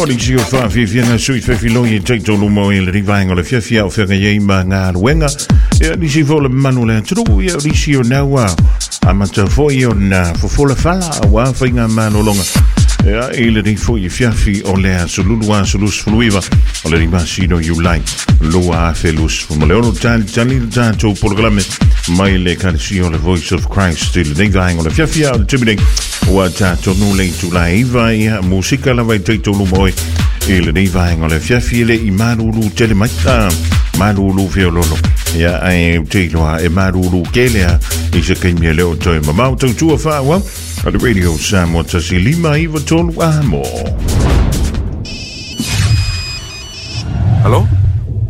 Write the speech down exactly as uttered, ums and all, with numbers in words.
Oli si o fa fi fi na sui fe fi lo ye take to mo il rivango le fia fia o fe ye ma nga wenga e ni si vole manule tru ye li si o na wa amata fo ye na fo fo la fala wa fa nga manolonga e il ri fo ye fia fi o le asulua sulus fluiva o le rimasino you like lo a felus mo le ono tan tan tan to programme mai le canzio le voice of Christ il rivango le fia fia o tibing wa ta to no le tu live ia musica la vai take to mo il rivango le fia file i marulu telemata marulu fiololo ia ai tilo e marulu kelea i se ke mi le o to ma mau tu tu fa wa the radio sam what si lima i va tonu amo. Hello?